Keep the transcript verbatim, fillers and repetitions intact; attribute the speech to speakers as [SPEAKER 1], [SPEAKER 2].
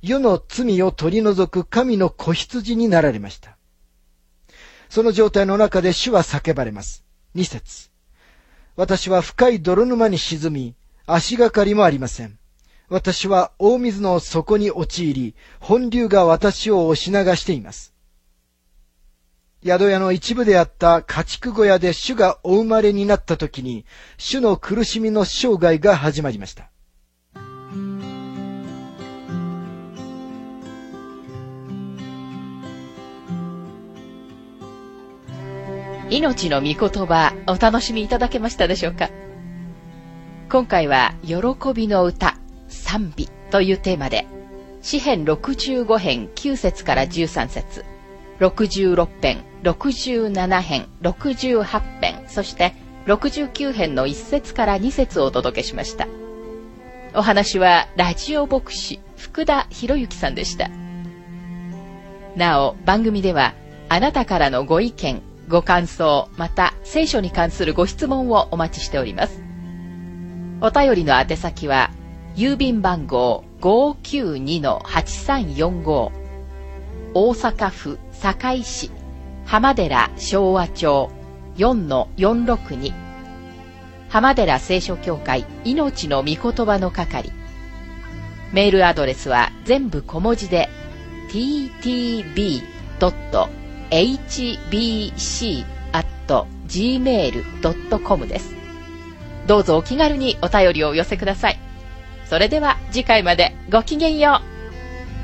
[SPEAKER 1] 世の罪を取り除く神の子羊になられました。その状態の中で主は叫ばれます。に節。私は深い泥沼に沈み、足がかりもありません。私は大水の底に陥り、本流が私を押し流しています。宿屋の一部であった家畜小屋で主がお生まれになった時に、主の苦しみの生涯が始まりました。
[SPEAKER 2] 命の御言葉、お楽しみいただけましたでしょうか。今回は喜びの歌、賛美というテーマで、詩編ろくじゅうご編きゅう節からじゅうさん節、ろくじゅうろく編、ろくじゅうなな編、ろくじゅうはち編、そしてろくじゅうきゅう編のいち節からに節をお届けしました。お話はラジオ牧師福田博之さんでした。なお、番組ではあなたからのご意見、ご感想、また聖書に関するご質問をお待ちしております。お便りの宛先は郵便番号 ごーきゅうにのはちさんよんご、大阪府堺市浜寺昭和町 よんのよんろくに、浜寺聖書協会命の御言葉の係。メールアドレスは全部小文字で ティーティービードットエイチビーシーアットジーメールドットコム です。どうぞお気軽にお便りをお寄せください。それでは次回までごきげんよう。